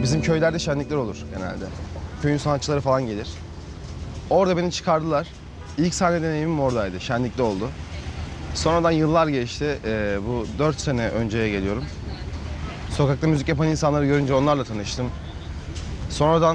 Bizim köylerde şenlikler olur genelde. Köyün sanatçıları falan gelir. Orada beni çıkardılar. İlk sahne deneyimim oradaydı. Şenlikte oldu. Sonradan yıllar geçti. Bu 4 sene önceye geliyorum. Sokakta müzik yapan insanları görünce onlarla tanıştım. Sonradan